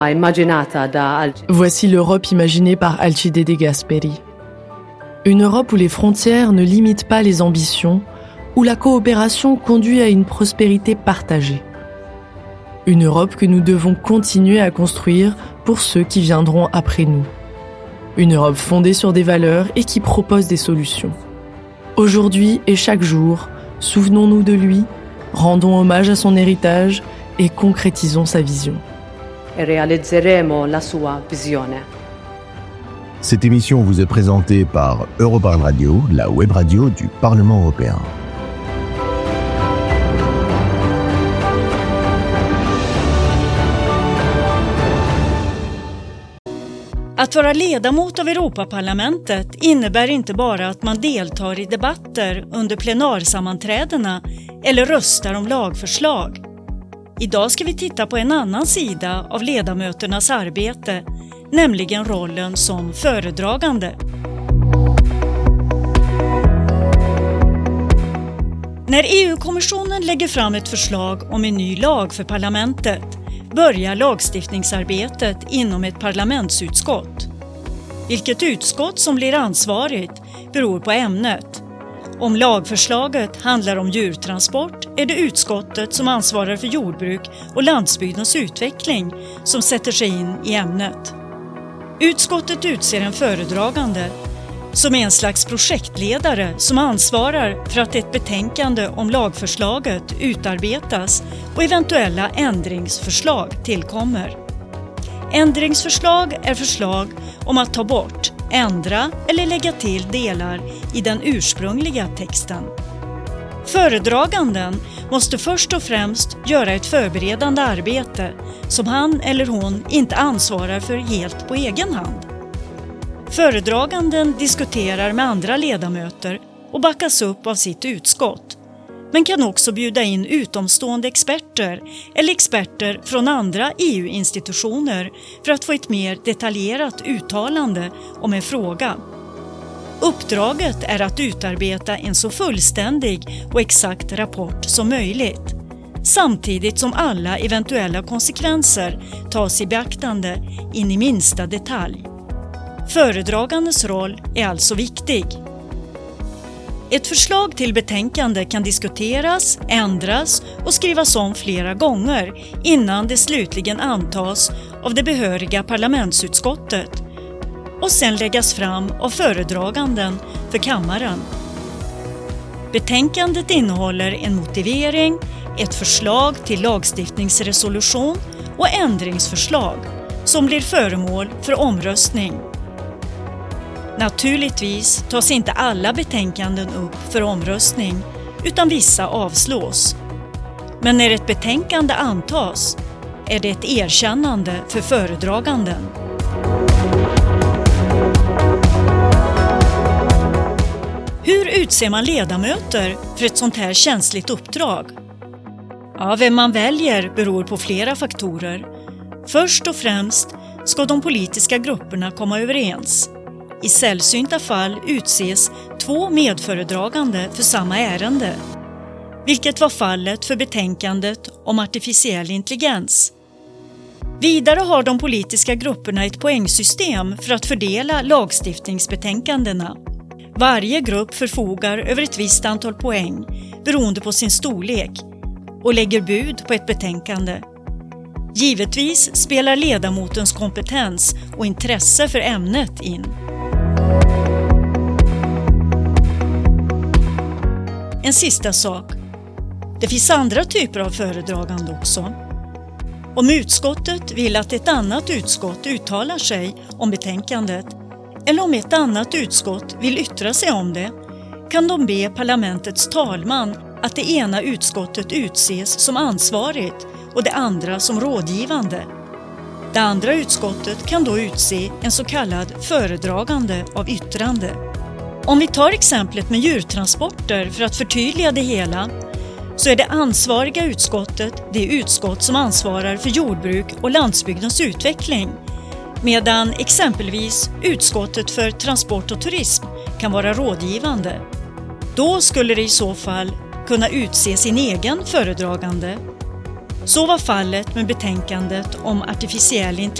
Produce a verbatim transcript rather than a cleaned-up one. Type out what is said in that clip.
Voici l'Europe imaginée par Alcide De Gasperi. Une Europe où les frontières ne limitent pas les ambitions, où la coopération conduit à une prospérité partagée. Une Europe que nous devons continuer à construire pour ceux qui viendront après nous. Une Europe fondée sur des valeurs et qui propose des solutions. Aujourd'hui et chaque jour, souvenons-nous de lui, rendons hommage à son héritage et concrétisons sa vision. E realizzeremo la sua visione. Cette émission vous est présentée par Europarl Radio, la web radio du Parlement européen. Att vara ledamot av Europaparlamentet innebär inte bara att man deltar i debatter under plenarsammanträdena eller röstar om lagförslag. Idag ska vi titta på en annan sida av ledamöternas arbete, nämligen rollen som föredragande. När E U-kommissionen lägger fram ett förslag om en ny lag för parlamentet börjar lagstiftningsarbetet inom ett parlamentsutskott. Vilket utskott som blir ansvarigt beror på ämnet. Om lagförslaget handlar om djurtransport är det utskottet som ansvarar för jordbruk och landsbygdens utveckling som sätter sig in i ämnet. Utskottet utser en föredragande som är en slags projektledare som ansvarar för att ett betänkande om lagförslaget utarbetas och eventuella ändringsförslag tillkommer. Ändringsförslag är förslag om att ta bort, ändra eller lägga till delar i den ursprungliga texten. Föredraganden måste först och främst göra ett förberedande arbete som han eller hon inte ansvarar för helt på egen hand. Föredraganden diskuterar med andra ledamöter och backas upp av sitt utskott, men kan också bjuda in utomstående experter eller experter från andra E U-institutioner för att få ett mer detaljerat uttalande om en fråga. Uppdraget är att utarbeta en så fullständig och exakt rapport som möjligt, samtidigt som alla eventuella konsekvenser tas i beaktande in i minsta detalj. Föredragandes roll är alltså viktig. Ett förslag till betänkande kan diskuteras, ändras och skrivas om flera gånger innan det slutligen antas av det behöriga parlamentsutskottet och sen läggas fram av föredraganden för kammaren. Betänkandet innehåller en motivering, ett förslag till lagstiftningsresolution och ändringsförslag som blir föremål för omröstning. Naturligtvis tas inte alla betänkanden upp för omröstning utan vissa avslås. Men när ett betänkande antas är det ett erkännande för föredraganden. Hur utser man ledamöter för ett sånt här känsligt uppdrag? Ja, vem man väljer beror på flera faktorer. Först och främst ska de politiska grupperna komma överens. I sällsynta fall utses två medföredragande för samma ärende, vilket var fallet för betänkandet om artificiell intelligens. Vidare har de politiska grupperna ett poängsystem för att fördela lagstiftningsbetänkandena. Varje grupp förfogar över ett visst antal poäng beroende på sin storlek och lägger bud på ett betänkande. Givetvis spelar ledamotens kompetens och intresse för ämnet in. En sista sak. Det finns andra typer av föredragande också. Om utskottet vill att ett annat utskott uttalar sig om betänkandet eller om ett annat utskott vill yttra sig om det kan de be parlamentets talman att det ena utskottet utses som ansvarigt och det andra som rådgivande. Det andra utskottet kan då utse en så kallad föredragande av yttrande. Om vi tar exemplet med djurtransporter för att förtydliga det hela så är det ansvariga utskottet det utskott som ansvarar för jordbruk och landsbygdens utveckling, medan exempelvis utskottet för transport och turism kan vara rådgivande. Då skulle det i så fall kunna utse sin egen föredragande. Så var fallet med betänkandet om artificiell intelligens